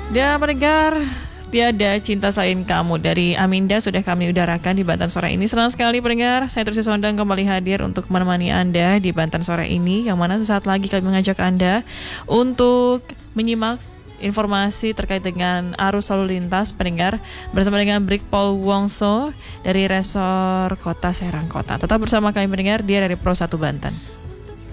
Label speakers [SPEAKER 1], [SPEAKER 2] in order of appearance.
[SPEAKER 1] Dan pendengar, tiada cinta selain kamu dari Aminda sudah kami udarakan di Banten sore ini. Senang sekali pendengar, saya Terus Sondang kembali hadir untuk menemani Anda di Banten sore ini, yang mana sesaat lagi kami mengajak Anda untuk menyimak informasi terkait dengan arus lalu lintas pendengar bersama dengan Brigpol Wongso dari Resor Kota Serang Kota. Tetap bersama kami pendengar, dia dari Pro 1 Banten.